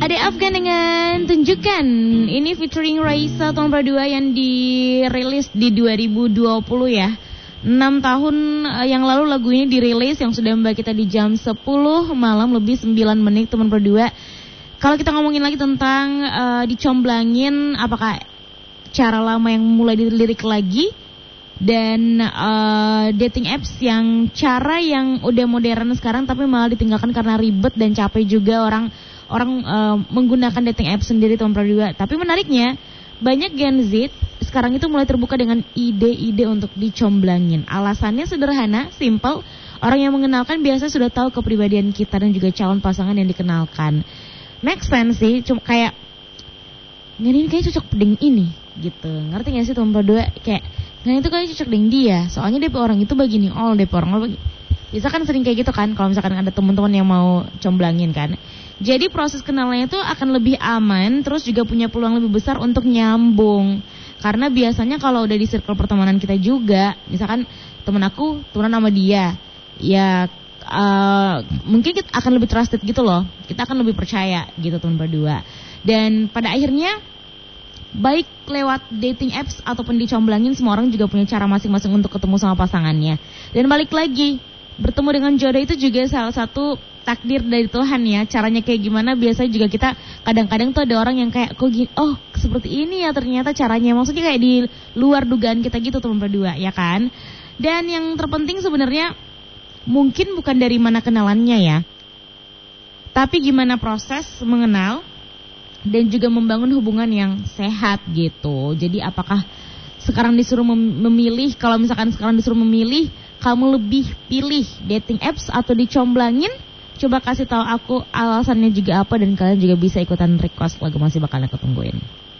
Ada Afgan dengan Tunjukkan. Ini featuring Raisa tahun berdua yang dirilis di 2020 ya. 6 tahun yang lalu lagu ini dirilis, yang sudah membawa kita di jam 10 malam lebih 9 menit teman berdua. Kalau kita ngomongin lagi tentang dicomblangin, apakah cara lama yang mulai dilirik lagi, dan dating apps yang cara yang udah modern sekarang tapi malah ditinggalkan karena ribet dan capek juga orang menggunakan dating apps sendiri teman berdua. Tapi menariknya banyak Gen Z sekarang itu mulai terbuka dengan ide-ide untuk dicomblangin. Alasannya sederhana, simple. Orang yang mengenalkan biasa sudah tahu kepribadian kita dan juga calon pasangan yang dikenalkan. Make sense sih, cuma kayak ini kayak cocok dengan ini gitu. Ngerti gak sih teman berdua? Kayak itu kayak cocok dengan dia. Soalnya DP orang itu begini, DP orang begini. Bisa kan sering kayak gitu kan kalau misalkan ada teman-teman yang mau comblangin kan. Jadi proses kenalnya itu akan lebih aman, terus juga punya peluang lebih besar untuk nyambung. Karena biasanya kalau udah di circle pertemanan kita juga, misalkan temen aku temenan sama dia, ya mungkin kita akan lebih trusted gitu loh. Kita akan lebih percaya gitu teman berdua. Dan pada akhirnya baik lewat dating apps ataupun dicomblangin, semua orang juga punya cara masing-masing untuk ketemu sama pasangannya. Dan balik lagi, bertemu dengan jodoh itu juga salah satu takdir dari Tuhan ya. Caranya kayak gimana biasanya juga kita kadang-kadang tuh ada orang yang kayak kok gini, oh seperti ini ya ternyata caranya. Maksudnya kayak di luar dugaan kita gitu teman berdua ya kan. Dan yang terpenting sebenarnya mungkin bukan dari mana kenalannya ya, tapi gimana proses mengenal dan juga membangun hubungan yang sehat gitu. Jadi apakah sekarang disuruh memilih, kalau misalkan sekarang disuruh memilih, kamu lebih pilih dating apps atau dicomblangin? Coba kasih tahu aku alasannya juga apa, dan kalian juga bisa ikutan request lagu, masih bakal aku tungguin.